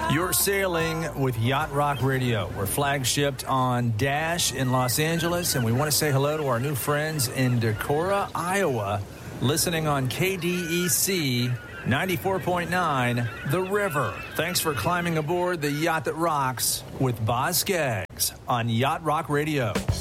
You're sailing with Yacht Rock Radio. We're flagshipped on Dash in Los Angeles, and we want to say hello to our new friends in Decorah, Iowa, listening on KDEC 94.9, The River. Thanks for climbing aboard the yacht that rocks with Boz Skaggs on Yacht Rock Radio.